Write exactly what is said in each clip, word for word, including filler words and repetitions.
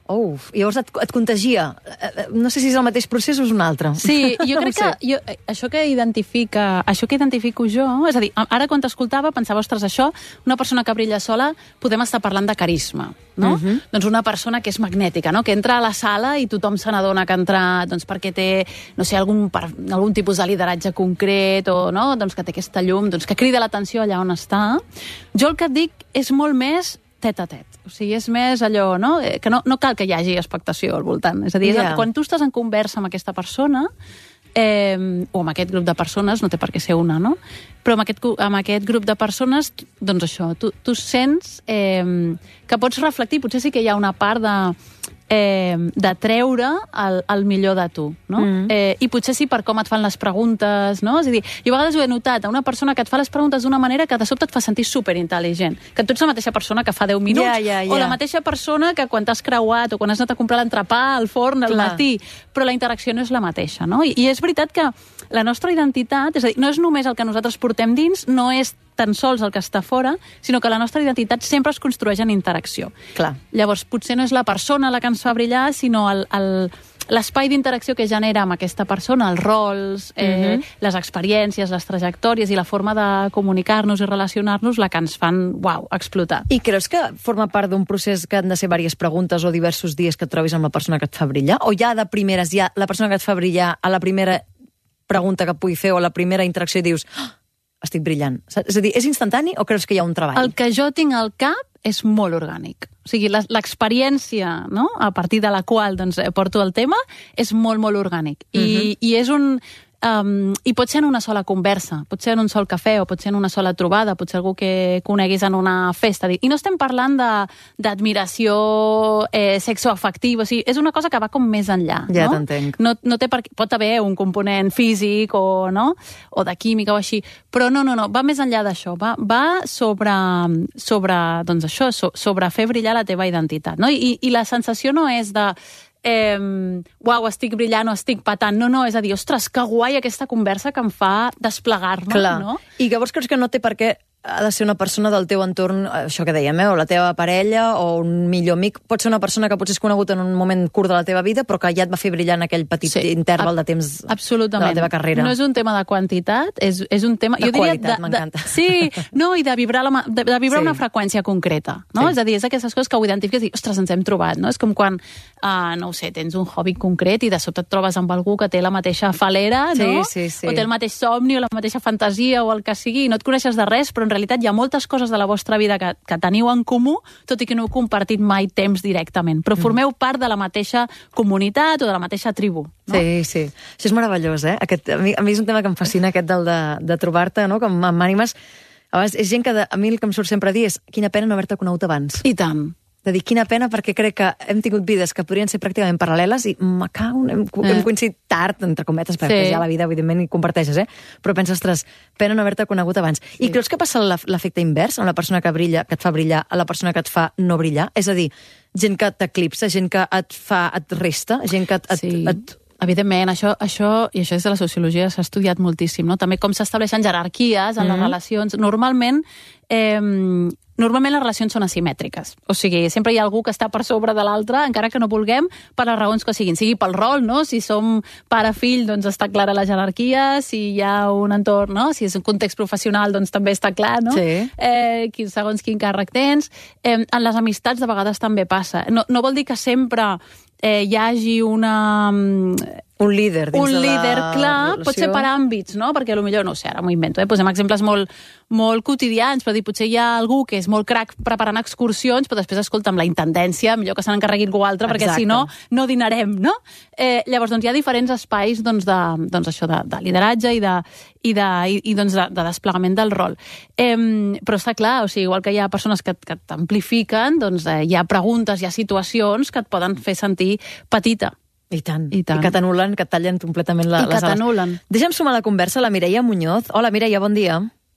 Uf, llavors et, et contagia. No sé si és el mateix procés o és un altre. Sí, jo crec que jo, això que identifica, això que identifico jo, és a dir, ara quan t'escoltava pensava, ostres, això, una persona que brilla sola, podem estar parlant de carisma, no? Uh-huh. Doncs una persona que és magnètica, no? Que entra a la sala i tothom se n'adona que ha entrat, doncs perquè té, no sé, algun, algun tipus de lideratge concret o, no? Doncs que té aquesta llum, doncs que crida l'atenció allà on està. Jo el que et dic és molt més tet a tet. O sigui, és més allò, no? Que no, no cal que hi hagi expectació al voltant. És a dir, yeah. és, quan tu estàs en conversa amb aquesta persona, eh, o amb aquest grup de persones, no té per què ser una, no? Però amb aquest, amb aquest grup de persones, doncs això, tu, tu sents eh, que pots reflectir, potser sí que hi ha una part de... Eh, de treure el, el millor de tu, no? Mm. Eh, I potser sí per com et fan les preguntes, no? És a dir, jo a vegades ho he notat, a una persona que et fa les preguntes d'una manera que de sobte et fa sentir superintel·ligent, que tu ets la mateixa persona que fa deu minuts, yeah, yeah, yeah. o la mateixa persona que quan t'has creuat o quan has anat a comprar l'entrepà al forn al Clar. matí, però la interacció no és la mateixa, no? I, I és veritat que la nostra identitat, és a dir, no és només el que nosaltres portem dins, no és tan sols el que està fora, sinó que la nostra identitat sempre es construeix en interacció. Clar. Llavors, potser no és la persona la que ens fa brillar, sinó el, el, l'espai d'interacció que genera amb aquesta persona, els rols, eh, uh-huh. les experiències, les trajectòries i la forma de comunicar-nos i relacionar-nos la que ens fan, uau, explotar. I creus que forma part d'un procés que han de ser diverses preguntes o diversos dies que et trobis amb la persona que et fa brillar? O ja de primeres, ja la persona que et fa brillar a la primera pregunta que pugui fer o la primera interacció i dius... Oh, estic brillant. És a dir, és instantani o creus que hi ha un treball? El que jo tinc al cap és molt orgànic. O sigui, l'experiència, no?, a partir de la qual doncs, porto el tema és molt, molt orgànic. I, uh-huh. i és un... Um, I pot ser en una sola conversa, pot ser en un sol cafè o pot ser en una sola trobada, pot ser algú que coneguis en una festa. I no estem parlant d'admiració eh, sexoafectiva, o sigui, és una cosa que va com més enllà. Ja no? t'entenc. No, no té per... Pot haver un component físic o, no? o de química o així, però no, no, no, va més enllà d'això, va, va sobre, sobre, doncs això, so, sobre fer brillar la teva identitat. No? I, I la sensació no és de... Eh, uau, estic brillant o estic patant. No, no, és a dir, ostres, que guai aquesta conversa que em fa desplegar-me. Clar. No? I llavors creus que no té per què ha de ser una persona del teu entorn, això que dèiem, eh? o la teva parella, o un millor amic. Pot ser una persona que potser és conegut en un moment curt de la teva vida, però que ja et va fer brillar en aquell petit sí, interval de temps absolutament. De la teva carrera. No és un tema de quantitat, és, és un tema... De jo diria qualitat, m'encanta. Sí, no, i de vibrar, la, de, de vibrar sí. una freqüència concreta. No? Sí. És a dir, és aquestes coses que ho identifiques i dius, ostres, ens hem trobat. No? És com quan, uh, no ho sé, tens un hobby concret i de sobte et trobes amb algú que té la mateixa falera, sí, no? sí, sí. o té el mateix somni o la mateixa fantasia o el que sigui, i no et coneixes de res, però en realitat hi ha moltes coses de la vostra vida que, que teniu en comú, tot i que no heu compartit mai temps directament, però formeu part de la mateixa comunitat o de la mateixa tribu. No? Sí, sí. Això és meravellós, eh? Aquest, a, mi, a mi és un tema que em fascina, aquest del de, de trobar-te, no? Com amb ànimes. A vegades, és gent que de, a mi el que em surt sempre a dir és quina pena no haver-te conegut abans. I tant. De dir, quina pena, perquè crec que hem tingut vides que podrien ser pràcticament paral·leles i me cago, hem, eh. hem coincidit tard, entre cometes, perquè sí. ja la vida, evidentment, hi comparteixes, eh? Però penses, ostres, pena no haver-te conegut abans. Sí. I creus que passa l'efecte invers amb la persona que brilla, que et fa brillar, a la persona que et fa no brillar? És a dir, gent que t'eclipsa, gent que et fa, et resta, gent que et... Sí. et, et Evidentment, això, això, i això és de la sociologia, s'ha estudiat moltíssim, no? També com s'estableixen jerarquies en mm. les relacions. Normalment, eh, normalment les relacions són asimètriques. O sigui, sempre hi ha algú que està per sobre de l'altre, encara que no vulguem, per les raons que siguin. Sigui pel rol, no? Si som pare-fill, doncs està clara la jerarquia. Si hi ha un entorn, no? Si és un context professional, doncs també està clar, no? Sí. Eh, segons quin càrrec tens. Eh, en les amistats de vegades també passa. No, no vol dir que sempre eh, hi hagi una... Un líder dins un de la líder, clar, relació. Pot ser per àmbits, no? Perquè potser, no sé, ara m'ho invento, eh? Posem exemples molt, molt quotidians, però dir, potser hi ha algú que és molt crac preparant excursions, però després, escolta, amb la intendència, millor que se n'encarregui algú altre, perquè Exacte. si no, no dinarem, no? Eh, llavors, doncs, hi ha diferents espais doncs, de, doncs, això, de, de lideratge i, de, i, de, i, i doncs, de, de desplegament del rol. Eh, però està clar, o sigui, igual que hi ha persones que, que t'amplifiquen, doncs eh, hi ha preguntes, hi ha situacions que et poden fer sentir petita. I tant. I tant. I que t'anulen, que et tallen completament la, I que les ales. t'anulen. Deixa'm sumar la conversa a la Mireia Muñoz. Hola, Mireia, bon dia.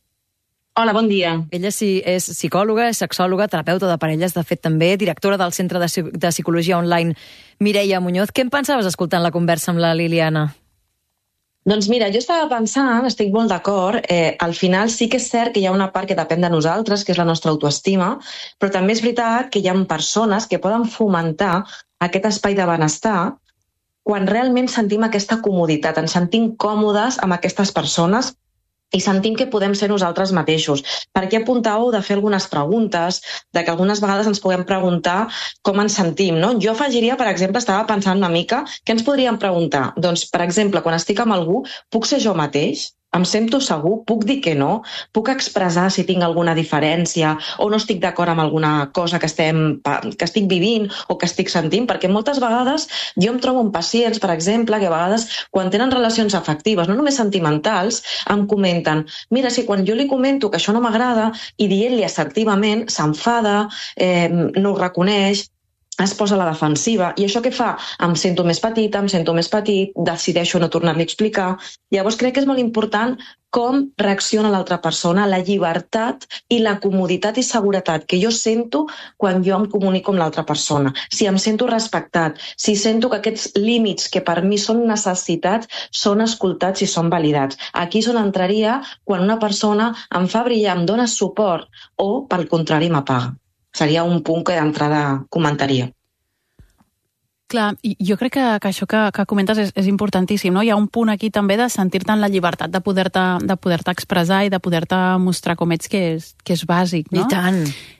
Hola, bon dia. Ella sí, és psicòloga, és sexòloga, terapeuta de parelles, de fet també, directora del Centre de, de Psicologia Online Mireia Muñoz. Què en pensaves escoltant la conversa amb la Liliana? Doncs mira, jo estava pensant, estic molt d'acord, eh, al final sí que és cert que hi ha una part que depèn de nosaltres, que és la nostra autoestima, però també és veritat que hi ha persones que poden fomentar aquest espai de benestar quan realment sentim aquesta comoditat, ens sentim còmodes amb aquestes persones i sentim que podem ser nosaltres mateixos. Per què apuntàveu de fer algunes preguntes, de que algunes vegades ens puguem preguntar com ens sentim, no? Jo afegiria, per exemple, estava pensant una mica, què ens podríem preguntar? Doncs, per exemple, quan estic amb algú, puc ser jo mateix? Em sento segur? Puc dir que no? Puc expressar si tinc alguna diferència o no estic d'acord amb alguna cosa que, estem, que estic vivint o que estic sentint? Perquè moltes vegades jo em trobo amb pacients, per exemple, que a vegades quan tenen relacions afectives, no només sentimentals, em comenten, mira, si quan jo li comento que això no m'agrada i dient-li assertivament, s'enfada, eh, no ho reconeix, es posa a la defensiva. I això què fa? Em sento més petita, em sento més petit, decideixo no tornar-li a explicar. Llavors crec que és molt important com reacciona l'altra persona, la llibertat i la comoditat i seguretat que jo sento quan jo em comunico amb l'altra persona. Si em sento respectat, si sento que aquests límits que per mi són necessitats són escoltats i són validats. Aquí és on entraria quan una persona em fa brillar, em dona suport o, pel contrari, m'apaga. Seria un punt que d'entrada comentaria. Clar, jo crec que, que això que, que comentes és, és importantíssim, no? Hi ha un punt aquí també de sentir-te en la llibertat de poder-te de poder-te expressar i de poder-te mostrar com ets, que és, que és bàsic, no? I tant!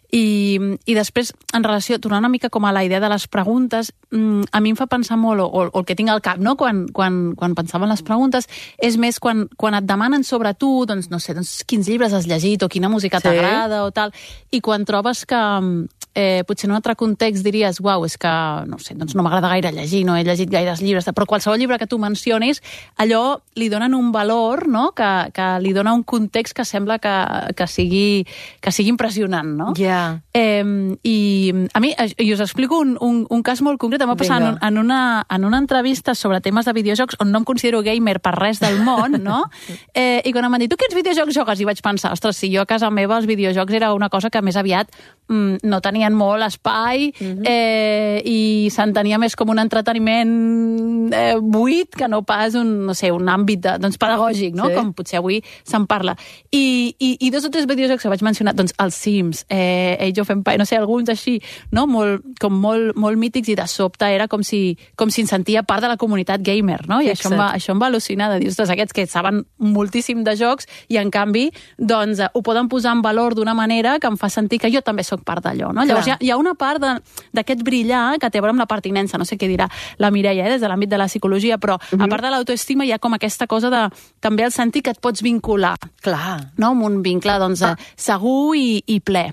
I, i després, en relació, tornant una mica com a la idea de les preguntes, a mi em fa pensar molt, o, o el que tinc al cap, no? quan, quan, quan pensava en les preguntes, és més quan, quan et demanen sobre tu, doncs, no sé, doncs, quins llibres has llegit o quina música sí. t'agrada o tal, i quan trobes que eh, potser en un altre context diries, uau, és que, no sé, doncs no m'agrada gaire llegir, no he llegit gaires llibres, però qualsevol llibre que tu mencionis, allò li donen un valor, no?, que, que li dona un context que sembla que, que, sigui, que sigui impressionant, no? Ja. Yeah. Eh, I a mi, i us explico un, un, un cas molt concret. Em va passar en, en, una, en una entrevista sobre temes de videojocs on no em considero gamer per res del món, no? Eh, I quan em van dir, tu quins videojocs jogues? I vaig pensar, ostres, si jo a casa meva els videojocs era una cosa que més aviat mm, no tenien molt espai mm-hmm. eh, i s'entenia més com un entreteniment eh, buit que no pas un, no sé, un àmbit de, doncs, pedagògic, no? Sí. Com potser avui se'n parla. I, i, i dos o tres videojocs que vaig mencionar, doncs els Sims, eh, Age of Empires, no sé, alguns així, no? Molt, com molt, molt mítics, i de sobte era com si, com si em sentia part de la comunitat gamer, no? I això em, va, això em va al·lucinar, de dir, ostres, aquests que saben moltíssim de jocs i, en canvi, doncs, ho poden posar en valor d'una manera que em fa sentir que jo també sóc part d'allò, no? Clar. Llavors, hi ha, hi ha una part d'aquest brillar que té a veure amb la pertinença, no sé què dirà la Mireia, eh, des de l'àmbit de la psicologia, però uh-huh. a part de l'autoestima hi ha com aquesta cosa de també el sentir que et pots vincular. Clar. No? Amb un vincle, doncs, ah. segur i, i ple.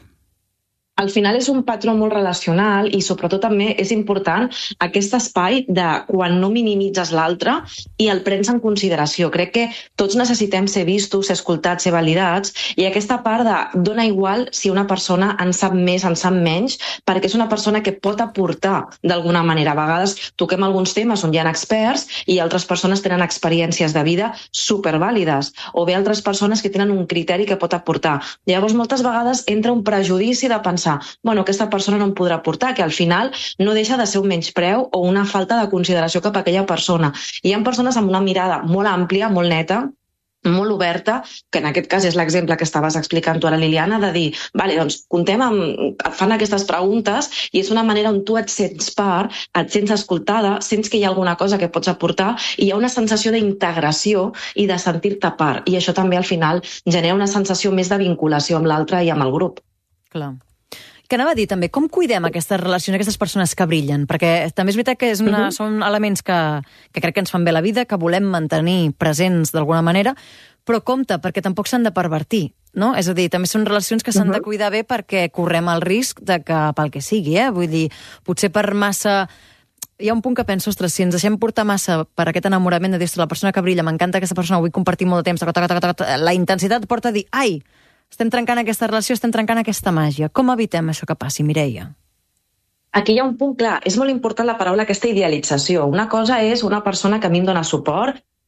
Al final és un patró molt relacional i sobretot també és important aquest espai de quan no minimitzes l'altre i el prens en consideració. Crec que tots necessitem ser vistos, ser escoltats, ser validats, i aquesta part de dona igual si una persona en sap més, en sap menys, perquè és una persona que pot aportar d'alguna manera. A vegades toquem alguns temes on hi ha experts i altres persones tenen experiències de vida supervàlides, o bé altres persones que tenen un criteri que pot aportar. Llavors, moltes vegades entra un prejudici de pensar bueno, aquesta persona no em podrà aportar, que al final no deixa de ser un menyspreu o una falta de consideració cap a aquella persona. I hi ha persones amb una mirada molt àmplia, molt neta, molt oberta, que en aquest cas és l'exemple que estaves explicant tu ara, Liliana, de dir, vale, doncs, contem amb... et fan aquestes preguntes i és una manera on tu et sents part, et sents escoltada, sents que hi ha alguna cosa que pots aportar i hi ha una sensació d'integració i de sentir-te part. I això també al final genera una sensació més de vinculació amb l'altre i amb el grup. Clar. Que anava a dir també, com cuidem aquestes relacions, aquestes persones que brillen? Perquè també és veritat que és una, uh-huh. són elements que, que crec que ens fan bé la vida, que volem mantenir presents d'alguna manera, però compte, perquè tampoc s'han de pervertir, no? És a dir, també són relacions que s'han uh-huh. de cuidar bé perquè correm el risc de que, pel que sigui, eh? Vull dir, potser per massa... Hi ha un punt que penso, ostres, si ens deixem portar massa per aquest enamorament de dir, la persona que brilla, m'encanta aquesta persona, vull compartir molt de temps, taca, taca, taca, taca, la intensitat porta a dir, ai, estem trencant aquesta relació, estem trencant aquesta màgia. Com evitem això que passi, Mireia? Aquí hi ha un punt clar. És molt important la paraula aquesta idealització. Una cosa és una persona que a mi em dona suport,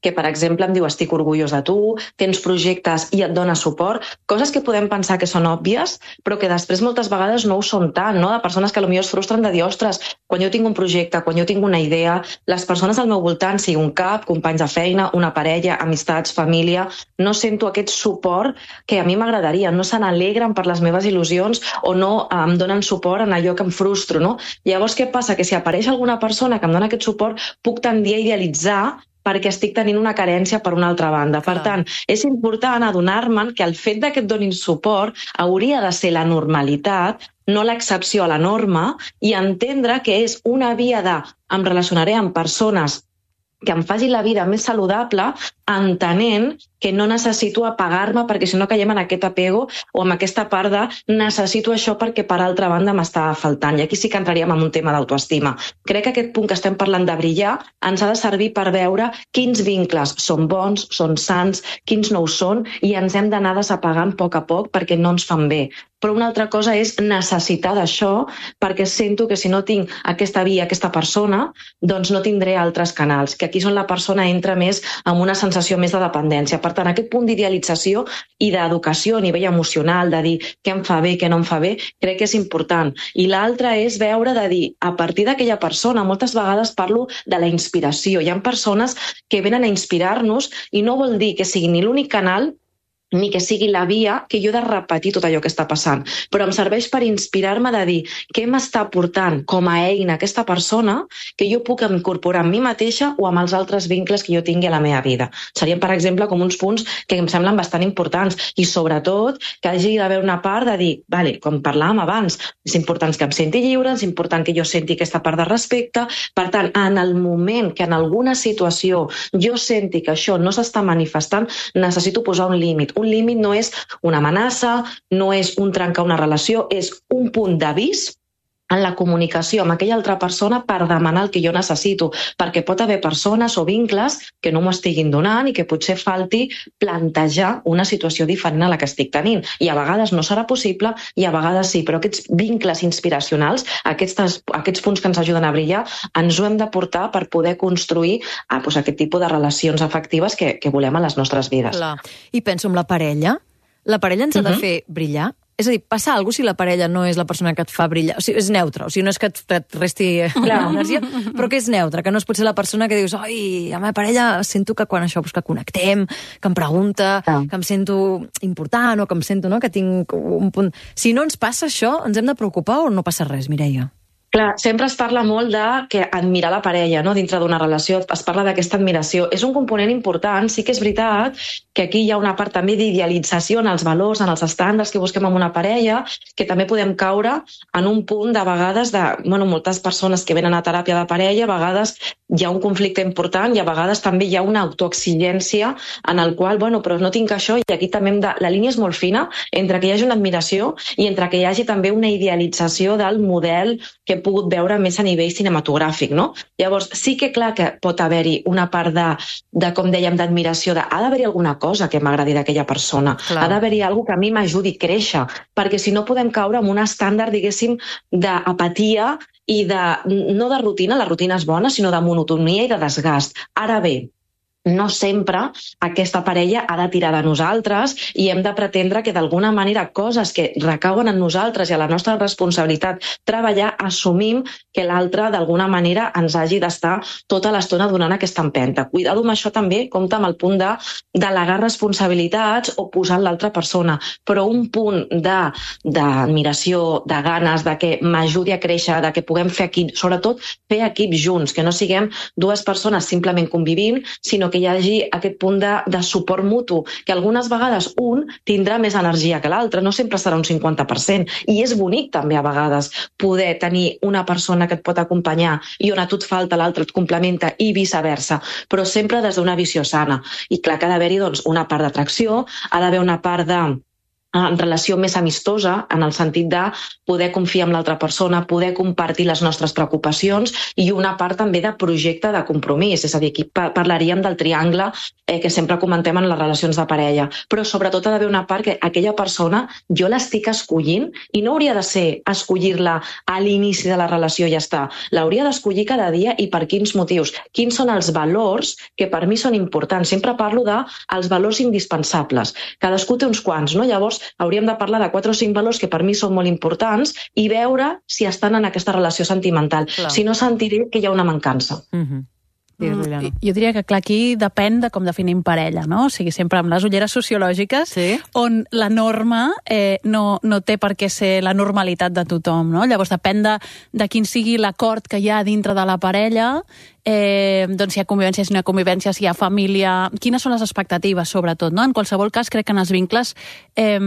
que, per exemple, em diu estic orgullós de tu, tens projectes i et dona suport, coses que podem pensar que són òbvies, però que després moltes vegades no ho són tant, no? De persones que potser es frustren de dir, ostres, quan jo tinc un projecte, quan jo tinc una idea, les persones al meu voltant, sigui un cap, companys de feina, una parella, amistats, família, no sento aquest suport que a mi m'agradaria, no se n'alegren per les meves il·lusions o no em donen suport en allò que em frustro, no? Llavors, què passa? Que si apareix alguna persona que em dona aquest suport, puc tendir a idealitzar perquè estic tenint una carència per una altra banda. Per tant, és important adonar-me'n que el fet de que et donin suport hauria de ser la normalitat, no l'excepció a la norma, i entendre que és una via de em relacionaré amb persones que em facin la vida més saludable, entenent que no necessito apagar-me perquè si no caiem en aquest apego o en aquesta part de necessito això perquè per altra banda m'està faltant. I aquí sí que entraríem en un tema d'autoestima. Crec que aquest punt que estem parlant de brillar ens ha de servir per veure quins vincles són bons, són sants, quins no ho són, i ens hem d'anar desapagant a poc a poc perquè no ens fan bé. Però una altra cosa és necessitar d'això perquè sento que si no tinc aquesta via, aquesta persona, doncs no tindré altres canals, que aquí és on la persona entra més amb una sensació més de dependència. Per tant, aquest punt d'idealització i d'educació a nivell emocional, de dir què em fa bé, què no em fa bé, crec que és important. I l'altre és veure de dir, a partir d'aquella persona, moltes vegades parlo de la inspiració. Hi ha persones que venen a inspirar-nos i no vol dir que sigui ni l'únic canal ni que sigui la via que jo he de repetir tot allò que està passant, però em serveix per inspirar-me de dir què m'està aportant com a eina aquesta persona que jo puc incorporar en mi mateixa o amb els altres vincles que jo tingui a la meva vida. Serien, per exemple, com uns punts que em semblen bastant importants i, sobretot, que hagi d'haver una part de dir, vale, com parlàvem abans, és important que em senti lliure, és important que jo senti aquesta part de respecte. Per tant, en el moment que en alguna situació jo senti que això no s'està manifestant, necessito posar un límit. Un límit no és una amenaça, no és un trencar una relació, és un punt d'avís en la comunicació amb aquella altra persona per demanar el que jo necessito, perquè pot haver persones o vincles que no m'ho estiguin donant i que potser falti plantejar una situació diferent a la que estic tenint. I a vegades no serà possible i a vegades sí, però aquests vincles inspiracionals, aquests, aquests punts que ens ajuden a brillar, ens ho hem de portar per poder construir ah, doncs aquest tipus de relacions afectives que, que volem a les nostres vides. Clar. I penso en la parella. La parella ens ha de fer brillar? És a dir, passa alguna cosa si la parella no és la persona que et fa brillar? O sigui, és neutra, o sigui, no és que et, et resti energia, però que és neutra, que no és potser la persona que dius oi, a la meva parella sento que quan això, que connectem, que em pregunta, que em sento important o que em sento no, que tinc un punt... Si no ens passa això, ens hem de preocupar o no passa res, Mireia? Clar, sempre es parla molt de que admirar la parella, no? Dintre d'una relació, es parla d'aquesta admiració. És un component important, sí que és veritat que aquí hi ha una part també d'idealització en els valors, en els estàndards que busquem en una parella, que també podem caure en un punt de vegades de, bueno, moltes persones que venen a teràpia de parella, a vegades hi ha un conflicte important i a vegades també hi ha una autoexigència en el qual, bueno, però no tinc això, i aquí també hem de... La línia és molt fina entre que hi hagi una admiració i entre que hi hagi també una idealització del model que hem pogut veure més a nivell cinematogràfic, no? Llavors, sí que clar que pot haver-hi una part de, de com dèiem, d'admiració, de ha d'haver-hi alguna cosa que m'agradi d'aquella persona, clar. Ha d'haver-hi alguna que a mi m'ajudi a créixer, perquè si no podem caure en un estàndard, diguéssim, d'apatia i de, no de rutina, la rutina és bona, sinó de monotonia i de desgast. Ara bé, no sempre aquesta parella ha de tirar de nosaltres i hem de pretendre que d'alguna manera coses que recauen en nosaltres i a la nostra responsabilitat treballar, assumim que l'altre d'alguna manera ens hagi d'estar tota l'estona donant aquesta empenta. Cuidado amb això també, compta amb el punt de delegar responsabilitats o posar l'altra persona, però un punt d'admiració, de, de ganes, de que m'ajudi a créixer, de que puguem fer equip, sobretot fer equip junts, que no siguem dues persones simplement convivint, sinó que que hi hagi aquest punt de, de suport mutu, que algunes vegades un tindrà més energia que l'altre, no sempre serà un cinquanta per cent, i és bonic també a vegades poder tenir una persona que et pot acompanyar i on a tu et falta, l'altre et complementa i viceversa, però sempre des d'una visió sana. I clar que ha d'haver-hi doncs, una part d'atracció, ha d'haver una part de en relació més amistosa, en el sentit de poder confiar en l'altra persona, poder compartir les nostres preocupacions i una part també de projecte de compromís. És a dir, aquí parlaríem del triangle eh, que sempre comentem en les relacions de parella. Però sobretot ha d'haver una part que aquella persona jo l'estic escollint i no hauria de ser escollir-la a l'inici de la relació i ja està. L'hauria d'escollir cada dia i per quins motius. Quins són els valors que per mi són importants. Sempre parlo dels valors indispensables. Cadascú té uns quants, no? Llavors, hauríem de parlar de quatre o cinc valors que per mi són molt importants i veure si estan en aquesta relació sentimental. Clar. Si no, sentiré que hi ha una mancança. Mm-hmm. Mm, jo diria que clar, aquí depèn de com definim parella, no? O sigui, sempre amb les ulleres sociològiques, sí. On la norma eh, no, no té per què ser la normalitat de tothom, no? Llavors depèn de, de quin sigui l'acord que hi ha dintre de la parella, eh, doncs si hi ha convivència, si no hi ha convivència, si hi ha família, quines són les expectatives, sobretot, no? En qualsevol cas, crec que en els vincles... Eh,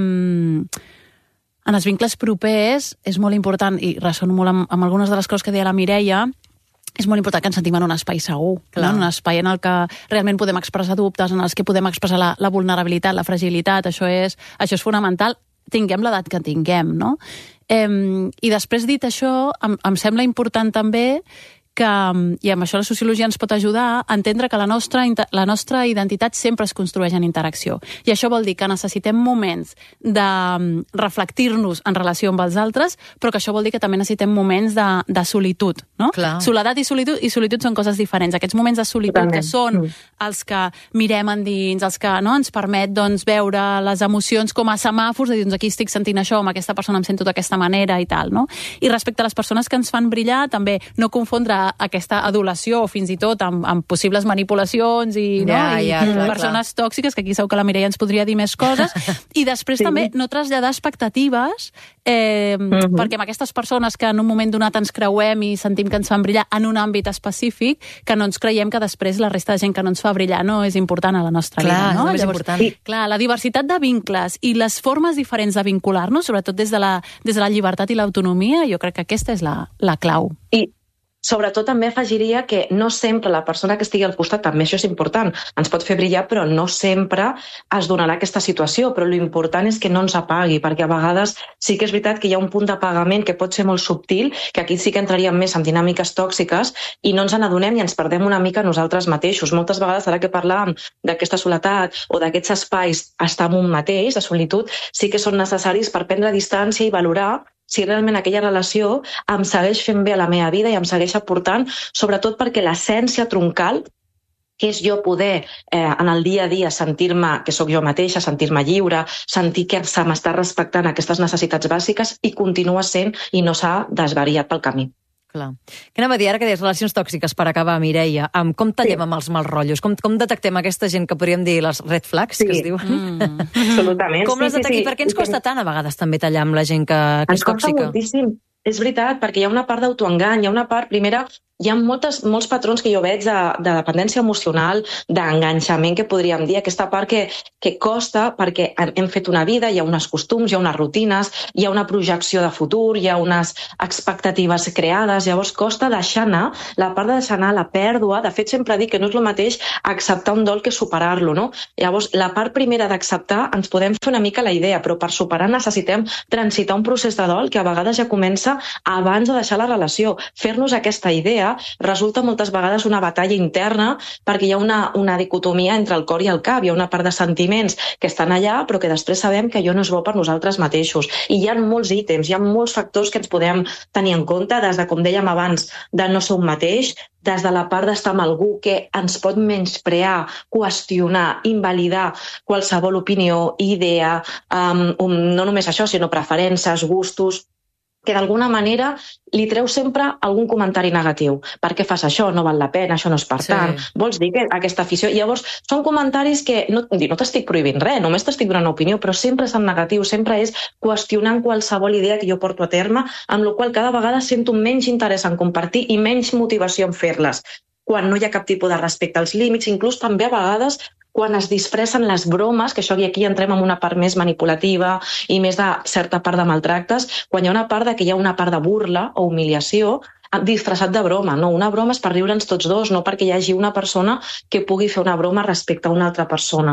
en els vincles propers és molt important, i ressono molt amb, amb algunes de les coses que deia la Mireia, és molt important que ens sentim en un espai segur, no? En un espai en el que realment podem expressar dubtes, en els que podem expressar la, la vulnerabilitat, la fragilitat, això és, això és fonamental, tinguem l'edat que tinguem, no? Eh, I després, dit això, em, em sembla important també que, i amb això la sociologia ens pot ajudar, a entendre que la nostra, la nostra identitat sempre es construeix en interacció. I això vol dir que necessitem moments de reflectir-nos en relació amb els altres, però que això vol dir que també necessitem moments de, de solitud, no? Clar. Soledat i solitud, i solitud són coses diferents. Aquests moments de solitud Totalment. Que són els que mirem endins, els que no, ens permet doncs, veure les emocions com a semàfors, de dir, doncs aquí estic sentint això, amb aquesta persona em sento d'aquesta manera i tal, no? I respecte a les persones que ens fan brillar, també no confondre aquesta adulació o fins i tot amb, amb possibles manipulacions i, no? ja, I ja, clar, persones clar. Tòxiques, que aquí segur que la Mireia ens podria dir més coses, i després sí. També no traslladar expectatives eh, uh-huh. perquè amb aquestes persones que en un moment donat ens creuem i sentim que ens fan brillar en un àmbit específic, que no ens creiem que després la resta de gent que no ens fa brillar no és important a la nostra clar, vida. No? És Llavors, important. Clar, la diversitat de vincles i les formes diferents de vincular-nos, sobretot des de la, des de la llibertat i l'autonomia, jo crec que aquesta és la, la clau. I sobretot també afegiria que no sempre la persona que estigui al costat, també això és important, ens pot fer brillar, però no sempre es donarà aquesta situació, però l'important és que no ens apagui, perquè a vegades sí que és veritat que hi ha un punt d'apagament que pot ser molt subtil, que aquí sí que entraríem més en dinàmiques tòxiques i no ens n'adonem i ens perdem una mica nosaltres mateixos. Moltes vegades, ara que parlàvem d'aquesta soledat o d'aquests espais estar amb un mateix, de solitud, sí que són necessaris per prendre distància i valorar si realment aquella relació em segueix fent bé a la meva vida i em segueix aportant, sobretot perquè l'essència troncal, que és jo poder eh, en el dia a dia sentir-me que sóc jo mateixa, sentir-me lliure, sentir que se m'està respectant aquestes necessitats bàsiques i continua sent i no s'ha desvariat pel camí. Clar. Què anava a dir ara que deies relacions tòxiques per acabar, Mireia? Um, com tallem sí. amb els mals rotllos? Com, com detectem aquesta gent que podríem dir les red flags, sí. que es diuen? Mm. Absolutament. Com les detectem? Sí, sí, sí. Per què ens costa tant a vegades també tallar amb la gent que, que és tòxica? Ens costa moltíssim. És veritat, perquè hi ha una part d'autoengany, hi ha una part, primera, hi ha moltes, molts patrons que jo veig de, de dependència emocional, d'enganxament, que podríem dir, aquesta part que, que costa perquè hem fet una vida, hi ha uns costums, hi ha unes rutines, hi ha una projecció de futur, hi ha unes expectatives creades, llavors costa deixar anar, la part de deixar anar, la pèrdua, de fet sempre dic que no és el mateix acceptar un dol que superar-lo, no? Llavors, la part primera d'acceptar ens podem fer una mica la idea, però per superar necessitem transitar un procés de dol que a vegades ja comença abans de deixar la relació. Fer-nos aquesta idea resulta moltes vegades una batalla interna perquè hi ha una, una dicotomia entre el cor i el cap. Hi ha una part de sentiments que estan allà però que després sabem que allò no és bo per nosaltres mateixos. I hi ha molts ítems, hi ha molts factors que ens podem tenir en compte, des de, com dèiem abans, de no ser un mateix, des de la part d'estar amb algú que ens pot menysprear, qüestionar, invalidar qualsevol opinió, idea, um, um, no només això, sinó preferències, gustos, que d'alguna manera li treu sempre algun comentari negatiu. Per què fas això? No val la pena, això no és per tant. Sí. Vols dir que aquesta afició... Llavors, són comentaris que no, no t'estic prohibint res, només t'estic donant una opinió, però sempre és en negatiu, sempre és qüestionant qualsevol idea que jo porto a terme, amb la qual cada vegada sento menys interès en compartir i menys motivació en fer-les. Quan no hi ha cap tipus de respecte als límits, inclús també a vegades quan es disfressen les bromes, que això aquí entrem en una part més manipulativa i més de certa part de maltractes, quan hi ha una part de que hi ha una part de burla o humiliació disfressat de broma. No, una broma és per riure'ns tots dos, no perquè hi hagi una persona que pugui fer una broma respecte a una altra persona.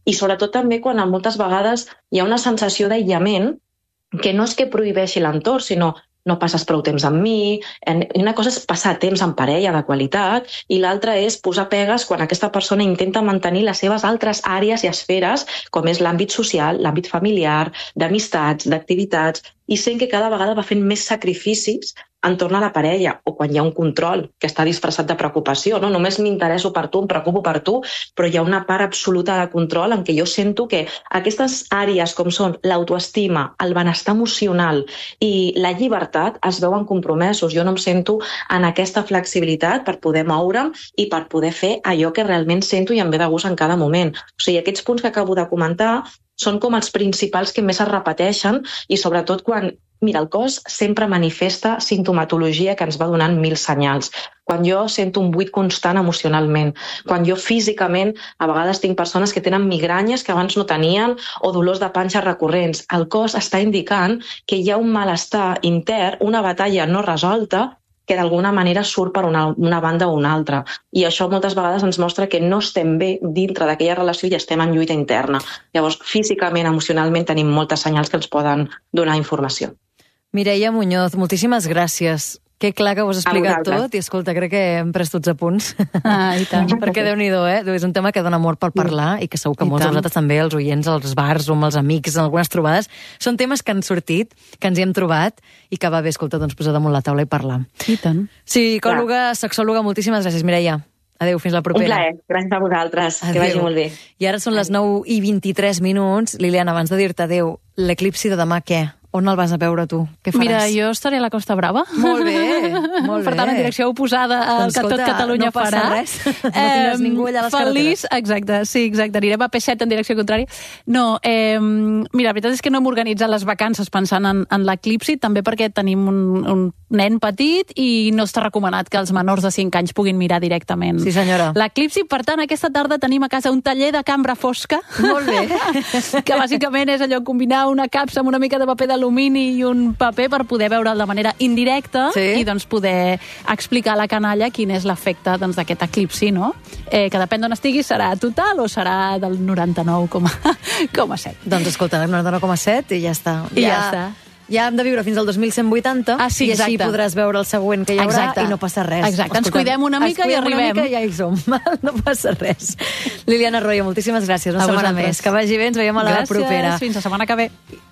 I sobretot també quan moltes vegades hi ha una sensació d'aïllament que no és que prohibeixi l'entorn, sinó no passes prou temps amb mi. Una cosa és passar temps en parella de qualitat i l'altra és posar pegues quan aquesta persona intenta mantenir les seves altres àrees i esferes, com és l'àmbit social, l'àmbit familiar, d'amistats, d'activitats, i sent que cada vegada va fent més sacrificis entorn a la parella, o quan hi ha un control que està disfressat de preocupació. No? Només m'interesso per tu, em preocupo per tu, però hi ha una part absoluta de control en què jo sento que aquestes àrees com són l'autoestima, el benestar emocional i la llibertat es veuen compromesos. Jo no em sento en aquesta flexibilitat per poder moure'm i per poder fer allò que realment sento i em ve de gust en cada moment. O sigui, aquests punts que acabo de comentar són com els principals que més es repeteixen i sobretot quan mira, el cos sempre manifesta sintomatologia que ens va donant mil senyals. Quan jo sento un buit constant emocionalment, quan jo físicament, a vegades tinc persones que tenen migranyes que abans no tenien o dolors de panxa recurrents, el cos està indicant que hi ha un malestar intern, una batalla no resolta, que d'alguna manera surt per una, una banda o una altra. I això moltes vegades ens mostra que no estem bé dintre d'aquella relació i estem en lluita interna. Llavors, físicament, emocionalment, tenim moltes senyals que ens poden donar informació. Mireia Muñoz, moltíssimes gràcies. Que clar que ho has explicat tot i, escolta, crec que hem pres tots apunts. Ah, i tant. Perquè Déu-n'hi-do, eh? És un tema que dona amor per parlar i que segur que molts de vosaltres també, els oients, als bars o amb els amics, en algunes trobades, són temes que han sortit, que ens hi hem trobat i que va bé, escolta, doncs posar damunt la taula i parlar. I tant. Psicòloga, sexòloga, moltíssimes gràcies, Mireia. Adéu, fins la propera. Un plaer, gràcies a vosaltres. Adéu. Que vagi molt bé. I ara són les nou i vint-i-tres minuts. Liliana, abans de dir-te adéu, l'eclipsi de demà què? On el vas a veure tu? Què faràs? Mira, jo estaré a la Costa Brava. Molt bé, molt bé. Per tant, en direcció oposada al doncs, que tot Catalunya no passa farà. Res. No tindràs ningú allà a les Feliç, carreteres. exacte, sí, exacte. Anirem a P set en direcció contrària. No, eh, mira, la veritat és que no hem organitzat les vacances pensant en, en l'eclipsi, també perquè tenim un, un nen petit i no està recomanat que els menors de cinc anys puguin mirar directament sí, senyora. l'eclipsi. Per tant, aquesta tarda tenim a casa un taller de cambra fosca. Molt bé. Que bàsicament és allò combinar una capsa amb una mica de paper d'alumini i un paper per poder veure'l de manera indirecta sí. i doncs poder explicar a la canalla quin és l'efecte doncs, d'aquest eclipsi, no? Eh, que depèn d'on estigui, serà total o serà del noranta-nou coma set. Doncs escolta, noranta-nou coma set i ja està. I ja, ja està. Ja hem de viure fins al dos mil cent vuitanta ah, sí, i així exacte. podràs veure el següent que hi haurà exacte. I no passa res. Exacte, ens cuidem una mica i arribem. Una mica i ja hi som. No passa res. Liliana Arroyo, moltíssimes gràcies. Una a setmana vosaltres. més. Que vagi bé, ens veiem a la gràcies. propera. Fins la setmana que ve.